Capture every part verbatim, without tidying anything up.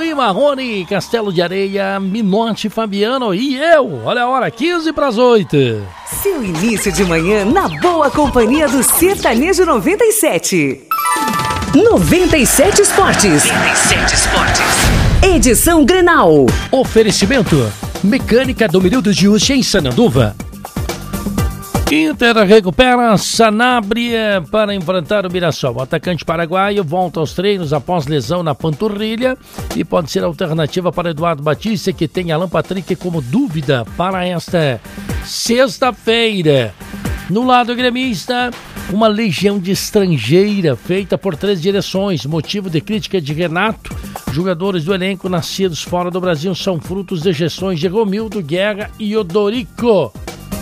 Eli Marrone, Castelo de Areia, Minotti Fabiano e eu. Olha a hora, quinze para as oito. Seu início de manhã na boa companhia do Sertanejo noventa e sete. noventa e sete Esportes. noventa e sete Esportes. Edição Grenal. Oferecimento: Mecânica do Milildo de Uchi em Sananduva. Inter recupera Sanabria para enfrentar o Mirassol. O atacante paraguaio volta aos treinos após lesão na panturrilha e pode ser alternativa para Eduardo Batista, que tem Alan Patrick como dúvida para esta sexta-feira. No lado gremista, uma legião de estrangeira feita por três direções, motivo de crítica de Renato. Jogadores do elenco nascidos fora do Brasil são frutos de gestões de Romildo, Guerra e Odorico.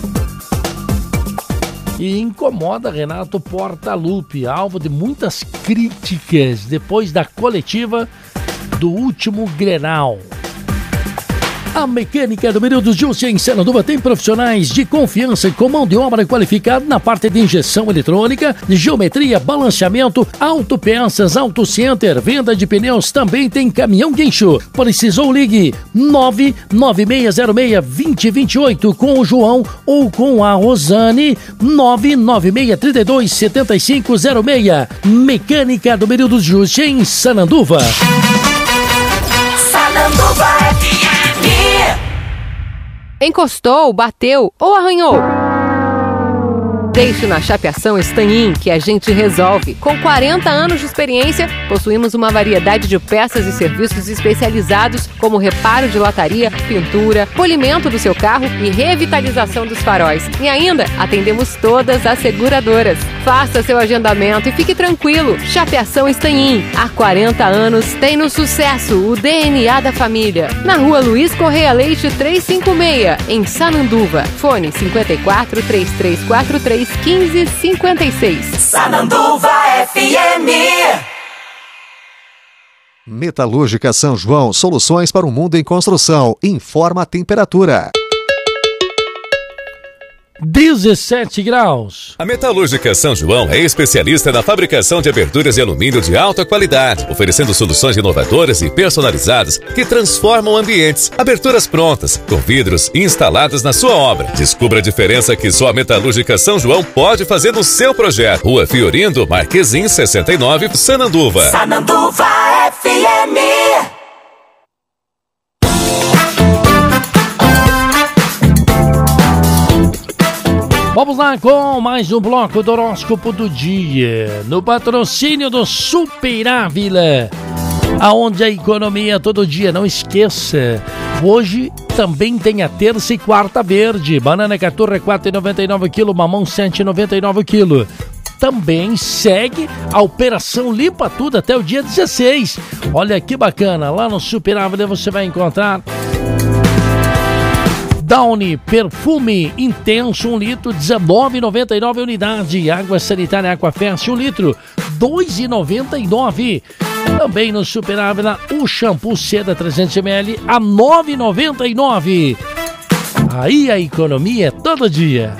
E incomoda Renato Portaluppi, alvo de muitas críticas depois da coletiva do último Grenal. A Mecânica do Milildo de Uchi em Sananduva tem profissionais de confiança com mão de obra qualificada na parte de injeção eletrônica, geometria, balanceamento, autopeças, autocenter, venda de pneus, também tem caminhão guincho. Precisou, ligue nove nove seis zero seis, dois zero dois oito com o João ou com a Rosane, nove nove seis três dois sete cinco zero seis. Mecânica do Milildo de Uchi em Sananduva. Sananduva F M. Encostou, bateu ou arranhou? Deixe na Chapeação Stanhin, que a gente resolve. Com quarenta anos de experiência, possuímos uma variedade de peças e serviços especializados, como reparo de lataria, pintura, polimento do seu carro e revitalização dos faróis. E ainda, atendemos todas as seguradoras. Faça seu agendamento e fique tranquilo. Chapeação Stanhin, há quarenta anos, tem no sucesso o D N A da família. Na rua Luiz Correia Leite trezentos e cinquenta e seis, em Sananduva. Fone cinco quatro, três três quatro três, um cinco cinco seis. Sananduva F M. Metalúrgica São João, soluções para o mundo em construção. Informa a temperatura. dezessete graus. A Metalúrgica São João é especialista na fabricação de aberturas de alumínio de alta qualidade, oferecendo soluções inovadoras e personalizadas que transformam ambientes. Aberturas prontas, com vidros instalados na sua obra. Descubra a diferença que só a Metalúrgica São João pode fazer no seu projeto. Rua Fiorindo, Marquezim sessenta e nove, Sananduva. Sananduva F M. Vamos lá com mais um bloco do horóscopo do dia, no patrocínio do Super Ávila, aonde a economia todo dia. Não esqueça, hoje também tem a terça e quarta verde, banana caturra quatro reais e noventa e nove quilo, mamão sete reais e noventa e nove quilo. Também segue a Operação Limpa Tudo até o dia dezesseis. Olha que bacana, lá no Super Ávila você vai encontrar Downy Perfume Intenso, um litro, dezenove reais e noventa e nove unidade. Água sanitária Aquafest, um litro, dois reais e noventa e nove. Também no Super Ávila, o shampoo Seda trezentos mililitros a nove reais e noventa e nove. Aí a economia é todo dia.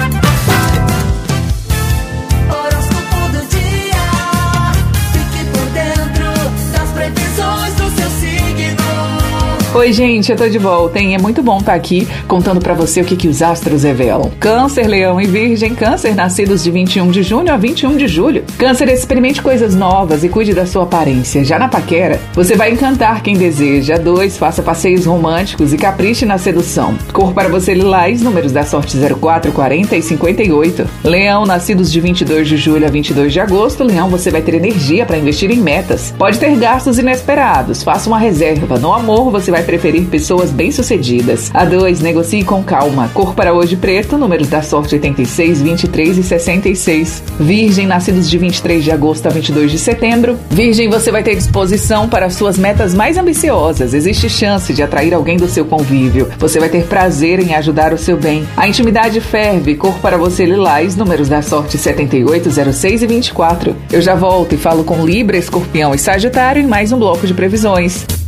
Horóscopo do dia. Fique por dentro das previsões do seu signo. Oi, gente, eu tô de volta, hein? É muito bom estar aqui contando pra você o que, que os astros revelam. Câncer, Leão e Virgem. Câncer, nascidos de vinte e um de junho a vinte e um de julho. Câncer, experimente coisas novas e cuide da sua aparência. Já na paquera, você vai encantar quem deseja. Dois, faça passeios românticos e capriche na sedução. Cor para você, lilás, números da sorte zero quatro, quarenta e cinquenta e oito. Leão, nascidos de vinte e dois de julho a vinte e dois de agosto. Leão, você vai ter energia para investir em metas. Pode ter gastos inesperados. Faça uma reserva. No amor, você vai preferir pessoas bem-sucedidas. A dois, negocie com calma. Cor para hoje preto, números da sorte oitenta e seis, vinte e três e sessenta e seis. Virgem, nascidos de vinte e três de agosto a vinte e dois de setembro. Virgem, você vai ter disposição para suas metas mais ambiciosas. Existe chance de atrair alguém do seu convívio. Você vai ter prazer em ajudar o seu bem. A intimidade ferve. Cor para você lilás, números da sorte setenta e oito, zero seis e vinte e quatro. Eu já volto e falo com Libra, Escorpião e Sagitário em mais um bloco de previsões.